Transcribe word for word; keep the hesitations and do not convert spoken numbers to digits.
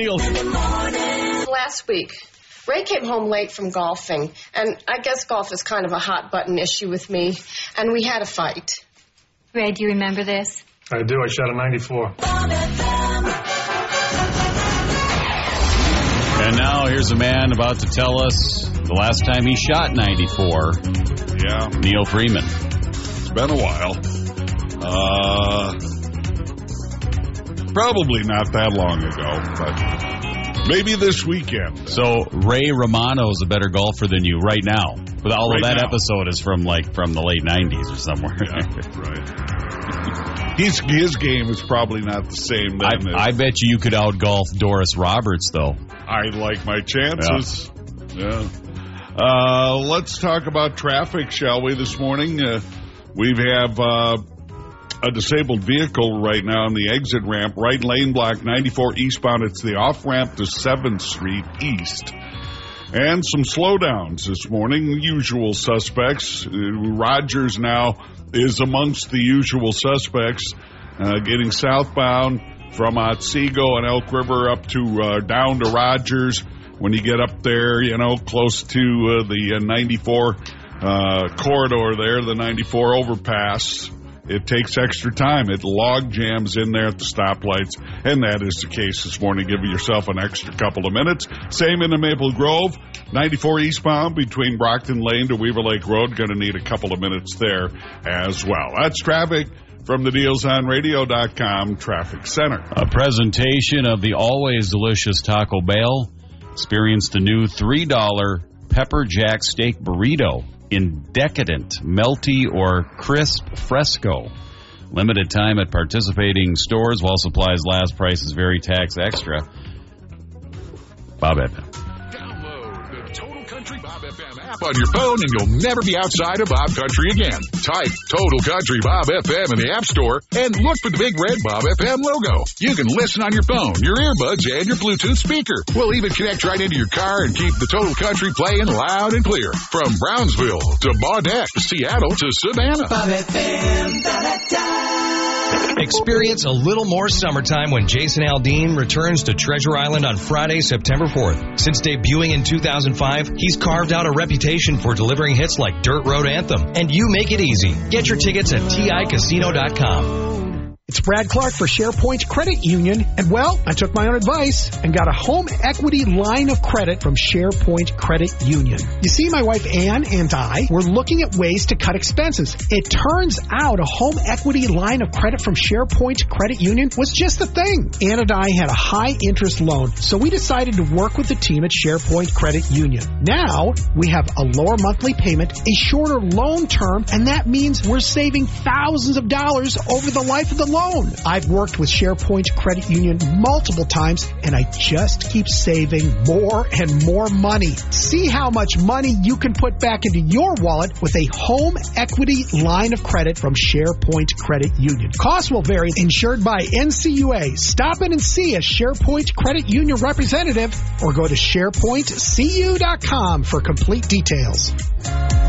Last week, Ray came home late from golfing, and I guess golf is kind of a hot-button issue with me, and we had a fight. Ray, do you remember this? I do. I shot a ninety-four. And now here's a man about to tell us the last time he shot ninety-four. Yeah. Neil Freeman. It's been a while. Uh, probably not that long ago, but maybe this weekend. So Ray Romano's a better golfer than you right now. But although Right that now. episode is from like from the late nineties or somewhere. Yeah, right. He's, his game is probably not the same then. I, I bet you you could out-golf Doris Roberts, though. I like my chances. Yeah. yeah. Uh, let's talk about traffic, shall we, this morning? Uh, we have uh, a disabled vehicle right now on the exit ramp, right lane block ninety-four eastbound. It's the off-ramp to seventh Street East. And some slowdowns this morning. Usual suspects. Uh, Rogers now is amongst the usual suspects, uh, getting southbound from Otsego and Elk River up to uh, down to Rogers. When you get up there, you know, close to uh, the uh, ninety-four uh, corridor there, the ninety-four overpass, it takes extra time. It log jams in there at the stoplights, and that is the case this morning. Give yourself an extra couple of minutes. Same in the Maple Grove, ninety-four eastbound between Brockton Lane to Weaver Lake Road. Going to need a couple of minutes there as well. That's traffic from the deals on radio dot com Traffic Center. A presentation of the always delicious Taco Bell. Experienced a new three dollar pepper jack steak burrito in decadent, melty, or crisp fresco. Limited time at participating stores while supplies last. Prices vary. Tax extra. Bob Edmond. Download the Total Country Bob F M app on your phone and you'll never be outside of Bob Country again. Type Total Country Bob F M in the App Store and look for the big red Bob F M logo. You can listen on your phone, your earbuds, and your Bluetooth speaker. We'll even connect right into your car and keep the Total Country playing loud and clear. From Brownsville to Baudette, Seattle to Savannah. Bob F M, Experience a little more summertime when Jason Aldean returns to Treasure Island on Friday, September fourth. Since debuting in two thousand five, he's carved out a reputation for delivering hits like Dirt Road Anthem and You Make It Easy. Get your tickets at T I casino dot com. It's Brad Clark for SharePoint Credit Union, and well, I took my own advice and got a home equity line of credit from SharePoint Credit Union. You see, my wife Ann and I were looking at ways to cut expenses. It turns out a home equity line of credit from SharePoint Credit Union was just the thing. Ann and I had a high interest loan, so we decided to work with the team at SharePoint Credit Union. Now, we have a lower monthly payment, a shorter loan term, and that means we're saving thousands of dollars over the life of the loan. I've worked with SharePoint Credit Union multiple times, and I just keep saving more and more money. See how much money you can put back into your wallet with a home equity line of credit from SharePoint Credit Union. Costs will vary. Insured by N C U A. Stop in and see a SharePoint Credit Union representative or go to SharePoint C U dot com for complete details.